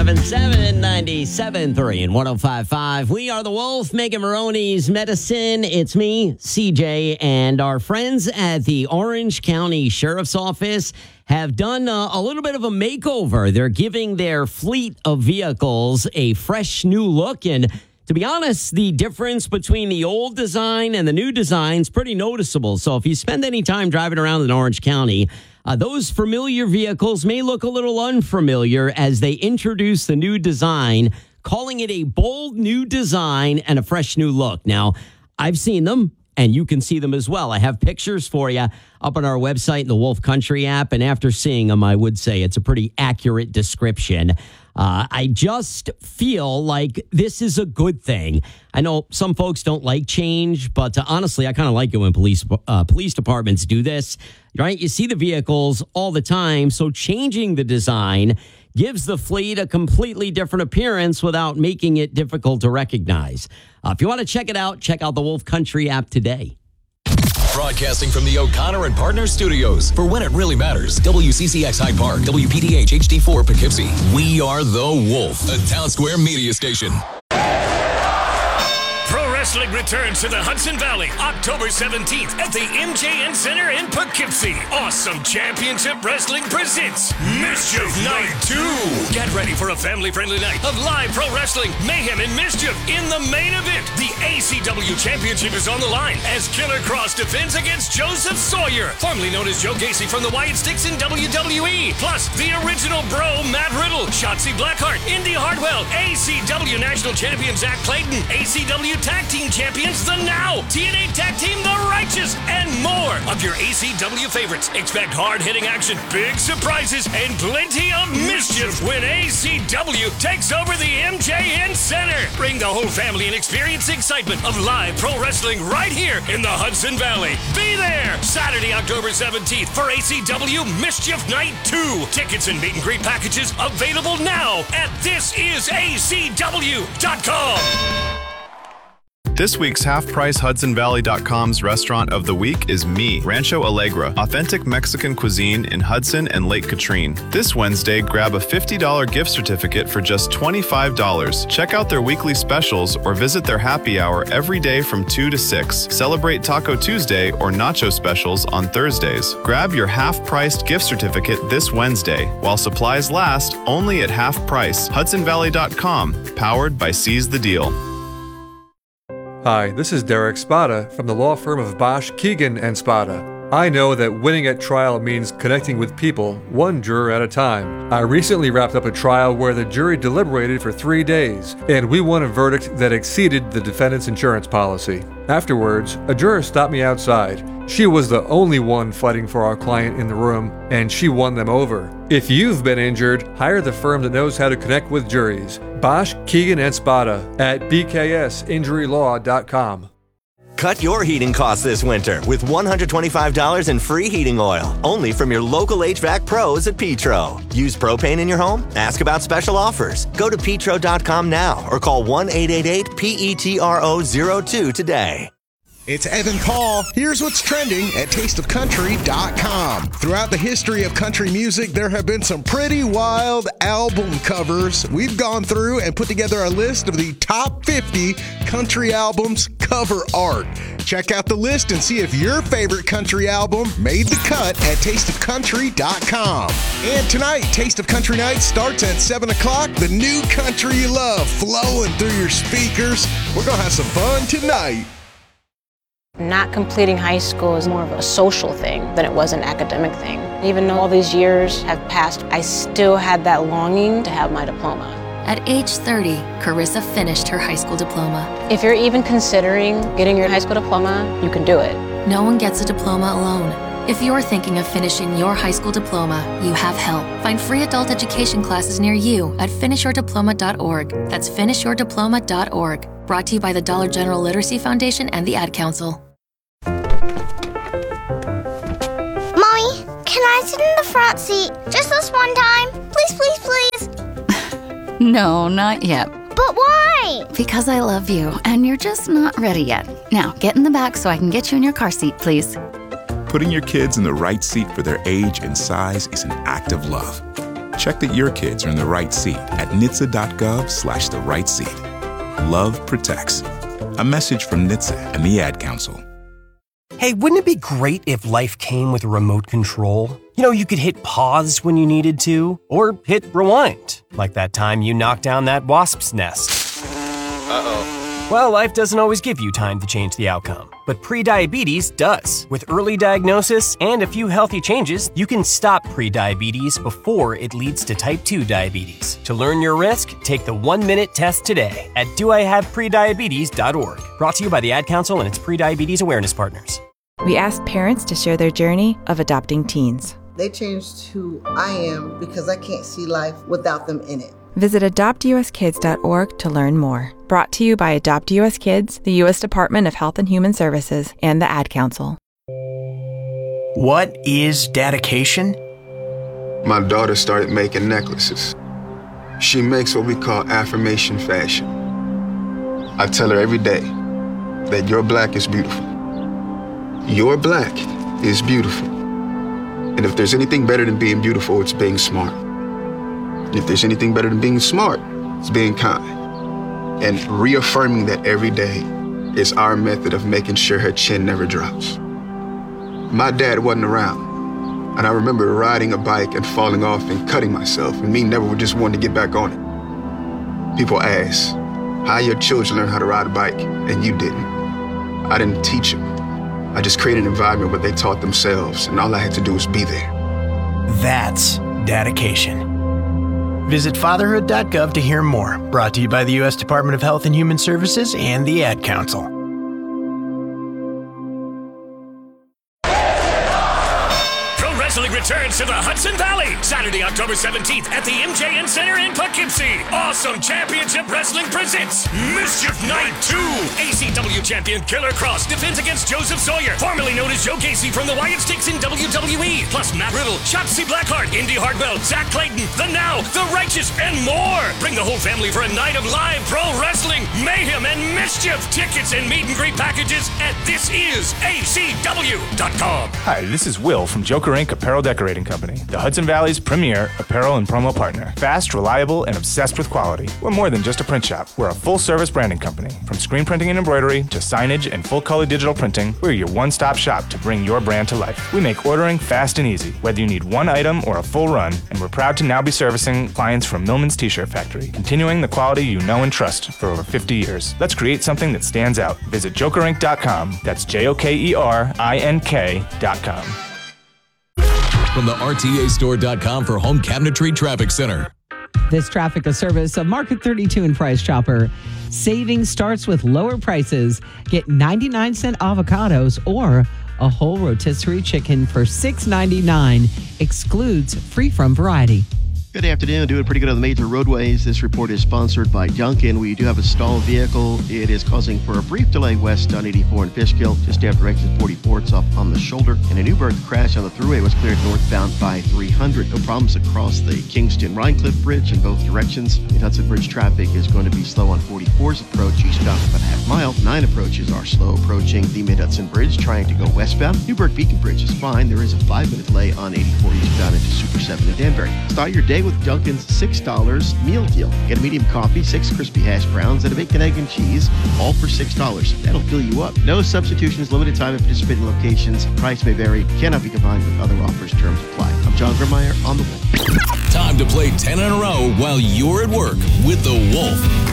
97.7, 97.3, and 105.5. We are the Wolf, Megan Maroney's Medicine. It's me, CJ, and our friends at the Orange County Sheriff's Office have done a little bit of a makeover. They're giving their fleet of vehicles a fresh new look, and to be honest, the difference between the old design and the new design is pretty noticeable. So if you spend any time driving around in Orange County, those familiar vehicles may look a little unfamiliar as they introduce the new design, calling it a bold new design and a fresh new look. Now, I've seen them, and you can see them as well. I have pictures for you up on our website in the Wolf Country app, and after seeing them, I would say it's a pretty accurate description. I just feel like this is a good thing. I know some folks don't like change, but honestly, I kind of like it when police departments do this, right? You see the vehicles all the time, so changing the design gives the fleet a completely different appearance without making it difficult to recognize. If you want to check it out, check out the Wolf Country app today. Broadcasting from the O'Connor and Partners Studios for When It Really Matters, WCCX Hyde Park, WPDH HD4 Poughkeepsie. We are the Wolf, a Town Square media station. Wrestling returns to the Hudson Valley October 17th at the MJN Center in Poughkeepsie. Awesome Championship Wrestling presents Mischief Night 2. Get ready for a family-friendly night of live pro wrestling, mayhem, and mischief. In the main event, the ACW Championship is on the line as Killer Cross defends against Joseph Sawyer, formerly known as Joe Gacy from the Wyatt Sticks in WWE. Plus, the original bro, Matt Riddle, Shotzi Blackheart, Indy Hartwell, ACW National Champion Zach Clayton, ACW Tag Team Champions, The Now, TNA Tag Team, The Righteous, and more of your ACW favorites. Expect hard-hitting action, big surprises, and plenty of mischief when ACW takes over the MJN Center. Bring the whole family and experience the excitement of live pro wrestling right here in the Hudson Valley. Be there Saturday, October 17th for ACW Mischief Night 2. Tickets and meet and greet packages available now at thisisacw.com. This week's half-price HudsonValley.com's restaurant of the week is Me, Rancho Alegre, authentic Mexican cuisine in Hudson and Lake Katrine. This Wednesday, grab a $50 gift certificate for just $25. Check out their weekly specials or visit their happy hour every day from 2 to 6. Celebrate Taco Tuesday or Nacho specials on Thursdays. Grab your half-priced gift certificate this Wednesday, while supplies last, only at half price. HudsonValley.com, powered by Seize the Deal. Hi, this is Derek Spada from the law firm of Bosch, Keegan & Spada. I know that winning at trial means connecting with people, one juror at a time. I recently wrapped up a trial where the jury deliberated for 3 days, and we won a verdict that exceeded the defendant's insurance policy. Afterwards, a juror stopped me outside. She was the only one fighting for our client in the room, and she won them over. If you've been injured, hire the firm that knows how to connect with juries. Bosch, Keegan & Spada at bksinjurylaw.com. Cut your heating costs this winter with $125 in free heating oil, only from your local HVAC pros at Petro. Use propane in your home? Ask about special offers. Go to petro.com now or call 1-888-PETRO02 today. It's Evan Paul. Here's what's trending at tasteofcountry.com. Throughout the history of country music, there have been some pretty wild album covers. We've gone through and put together a list of the top 50 country albums cover art. Check out the list and see if your favorite country album made the cut at tasteofcountry.com. And tonight, Taste of Country Night starts at 7 o'clock. The new country you love flowing through your speakers. We're going to have some fun tonight. Not completing high school is more of a social thing than it was an academic thing. Even though all these years have passed, I still had that longing to have my diploma. At age 30, Carissa finished her high school diploma. If you're even considering getting your high school diploma, you can do it. No one gets a diploma alone. If you're thinking of finishing your high school diploma, you have help. Find free adult education classes near you at finishyourdiploma.org. That's finishyourdiploma.org. Brought to you by the Dollar General Literacy Foundation and the Ad Council. Mommy, can I sit in the front seat just this one time? Please, please, please. No, not yet. But why? Because I love you, and you're just not ready yet. Now, get in the back so I can get you in your car seat, please. Putting your kids in the right seat for their age and size is an act of love. Check that your kids are in the right seat at NHTSA.gov/the right seat. Love protects. A message from NHTSA and the Ad Council. Hey, wouldn't it be great if life came with a remote control? You know, you could hit pause when you needed to, or hit rewind, like that time you knocked down that wasp's nest. Uh-oh. Well, life doesn't always give you time to change the outcome, but prediabetes does. With early diagnosis and a few healthy changes, you can stop prediabetes before it leads to type 2 diabetes. To learn your risk, take the 1-minute test today at doihaveprediabetes.org. Brought to you by the Ad Council and its prediabetes awareness partners. We asked parents to share their journey of adopting teens. They changed who I am because I can't see life without them in it. Visit adoptuskids.org to learn more. Brought to you by Adopt US Kids, the U.S. Department of Health and Human Services, and the Ad Council. What is dedication? My daughter started making necklaces. She makes what we call affirmation fashion. I tell her every day that your black is beautiful. Your black is beautiful. And if there's anything better than being beautiful, it's being smart. And if there's anything better than being smart, it's being kind. And reaffirming that every day is our method of making sure her chin never drops. My dad wasn't around, and I remember riding a bike and falling off and cutting myself, and me never just wanting to get back on it. People ask, how your children learn how to ride a bike, and you didn't. I didn't teach them. I just created an environment where they taught themselves, and all I had to do was be there. That's dedication. Visit fatherhood.gov to hear more. Brought to you by the U.S. Department of Health and Human Services and the Ad Council. Wrestling returns to the Hudson Valley Saturday, October 17th at the MJN Center in Poughkeepsie. Awesome Championship Wrestling presents Mischief Night 2. ACW champion Killer Cross defends against Joseph Sawyer, formerly known as Joe Casey from the Wyatt Sticks in WWE. Plus Matt Riddle, Shotzi Blackheart, Indy Hartwell, Zach Clayton, The Now, The Righteous, and more. Bring the whole family for a night of live pro wrestling, mayhem, and mischief. Tickets and meet and greet packages at thisisacw.com. Hi, this is Will from Joker Inc. Apparel Decorating Company, the Hudson Valley's premier apparel and promo partner. Fast, reliable, and obsessed with quality. We're more than just a print shop. We're a full-service branding company. From screen printing and embroidery to signage and full-color digital printing, we're your one-stop shop to bring your brand to life. We make ordering fast and easy, whether you need one item or a full run, and we're proud to now be servicing clients from Millman's T-shirt factory, continuing the quality you know and trust for over 50 years. Let's create something that stands out. Visit jokerinc.com. That's JOKERINK.com. From the RTAstore.com for Home Cabinetry Traffic Center. This traffic is service of Market 32 and Price Chopper. Savings starts with lower prices. Get 99-cent avocados or a whole rotisserie chicken for $6.99. Excludes free from variety. Good afternoon. Doing pretty good on the major roadways. This report is sponsored by Duncan. We do have a stalled vehicle. It is causing for a brief delay west on 84 in Fishkill, just after exit 44. It's off on the shoulder. And a Newburgh crash on the thruway was cleared northbound by 300. No problems across the Kingston-Rhinecliff Bridge in both directions. In Hudson Bridge, traffic is going to be slow on 44's approach eastbound about a half mile. 9 approaches are slow approaching the Mid-Hudson Bridge, trying to go westbound. Newburgh Beacon Bridge is fine. There is a 5-minute delay on 84 eastbound into Super 7 in Danbury. Start your day with Dunkin's $6 meal deal. Get a medium coffee, 6 crispy hash browns, and a bacon, egg, and cheese, all for $6. That'll fill you up. No substitutions, limited time at participating locations. Price may vary, cannot be combined with other offers. Terms apply. I'm John Grimmeyer on The Wolf. Time to play 10 in a row while you're at work with The Wolf.